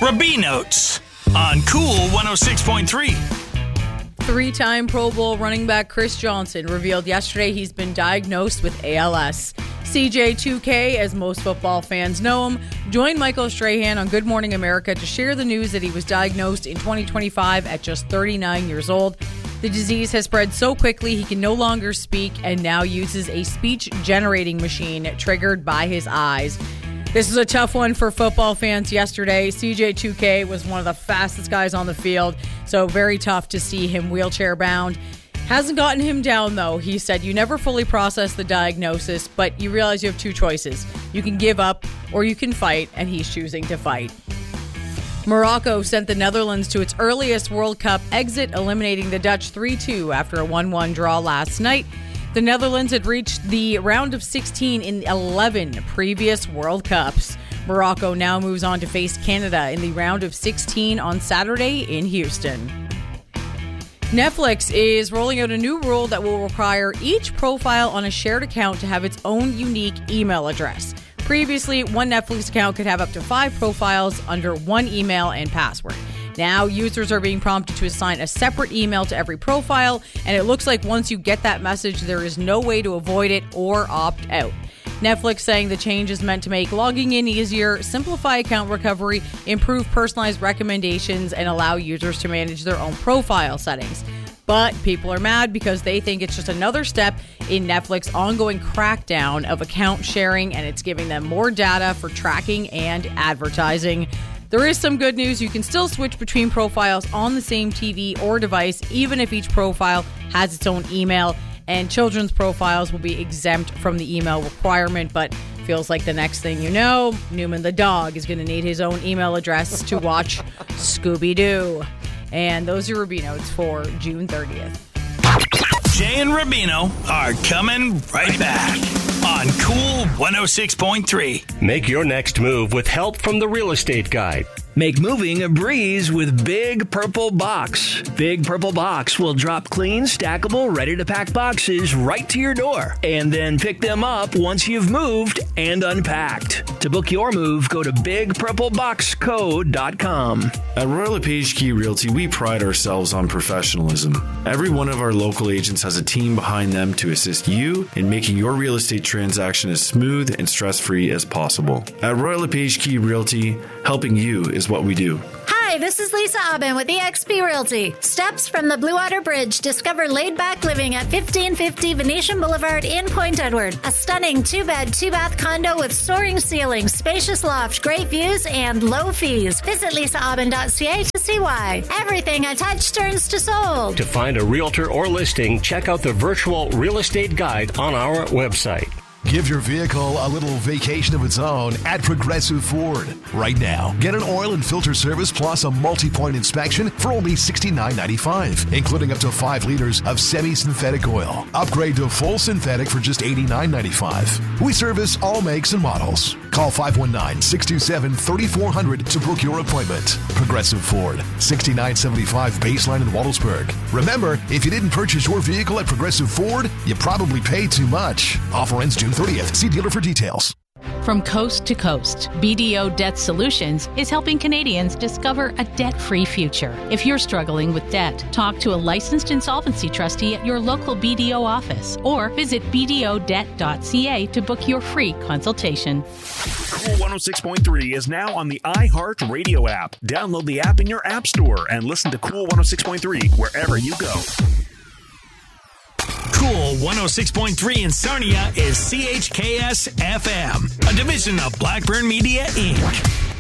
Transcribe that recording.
Rabinotes on Cool 106.3. Three-time Pro Bowl running back Chris Johnson revealed yesterday he's been diagnosed with ALS. CJ2K, as most football fans know him, joined Michael Strahan on Good Morning America to share the news that he was diagnosed in 2025 at just 39 years old. The disease has spread so quickly he can no longer speak and now uses a speech-generating machine triggered by his eyes. This is a tough one for football fans yesterday. CJ2K was one of the fastest guys on the field, so very tough to see him wheelchair-bound. Hasn't gotten him down, though. He said you never fully process the diagnosis, but you realize you have two choices. You can give up or you can fight, and he's choosing to fight. Morocco sent the Netherlands to its earliest World Cup exit, eliminating the Dutch 3-2 after a 1-1 draw last night. The Netherlands had reached the round of 16 in 11 previous World Cups. Morocco now moves on to face Canada in the round of 16 on Saturday in Houston. Netflix is rolling out a new rule that will require each profile on a shared account to have its own unique email address. Previously, one Netflix account could have up to 5 profiles under one email and password. Now, users are being prompted to assign a separate email to every profile, and it looks like once you get that message, there is no way to avoid it or opt out. Netflix saying the change is meant to make logging in easier, simplify account recovery, improve personalized recommendations, and allow users to manage their own profile settings. But people are mad because they think it's just another step in Netflix's ongoing crackdown of account sharing, and it's giving them more data for tracking and advertising. There is some good news. You can still switch between profiles on the same TV or device, even if each profile has its own email. And children's profiles will be exempt from the email requirement, but feels like the next thing you know, Newman the dog is going to need his own email address to watch Scooby-Doo. And those are Rabinotes for June 30th. Jay and Rabino are coming right back on Cool 106.3. Make your next move with help from the Real Estate Guide. Make moving a breeze with Big Purple Box. Big Purple Box will drop clean, stackable, ready-to-pack boxes right to your door and then pick them up once you've moved and unpacked. To book your move, go to bigpurpleboxco.com. At Royal LePage Key Realty, we pride ourselves on professionalism. Every one of our local agents has a team behind them to assist you in making your real estate transaction as smooth and stress-free as possible. At Royal LePage Key Realty, helping you is what we do. Hi, this is Lisa Aubin with eXp Realty. Steps from the Blue Water Bridge, discover laid-back living at 1550 Venetian Boulevard in Point Edward. A stunning 2-bed, 2-bath condo with soaring ceilings, spacious loft, great views, and low fees. Visit lisaaubin.ca to see why. Everything I touch turns to sold. To find a realtor or listing, check out the virtual real estate guide on our website. Give your vehicle a little vacation of its own at Progressive Ford. Right now, get an oil and filter service plus a multi-point inspection for only $69.95, including up to 5 liters of semi-synthetic oil. Upgrade to full synthetic for just $89.95. We service all makes and models. Call 519-627-3400 to book your appointment. Progressive Ford, $69.75 baseline in Waltersburg. Remember, if you didn't purchase your vehicle at Progressive Ford, you probably paid too much. Offer ends June 30th. See dealer for details. From coast to coast, BDO Debt Solutions is helping Canadians discover a debt-free future. If you're struggling with debt, talk to a licensed insolvency trustee at your local BDO office or visit bdodebt.ca to book your free consultation. Cool 106.3 is now on the iHeart Radio app. Download the app in your app store and listen to Cool 106.3 wherever you go. Cool 106.3 in Sarnia is CHKS FM, a division of Blackburn Media, Inc.